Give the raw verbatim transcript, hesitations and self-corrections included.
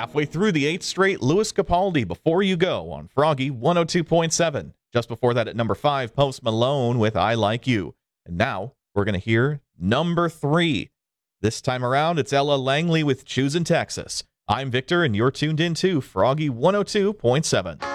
Halfway through the eighth straight, Louis Capaldi, Before You Go on Froggy one oh two point seven. Just before that at number five, Post Malone with I Like You. And now we're going to hear number three. This time around, it's Ella Langley with Choosing Texas. I'm Victor, and you're tuned in to Froggy one oh two point seven.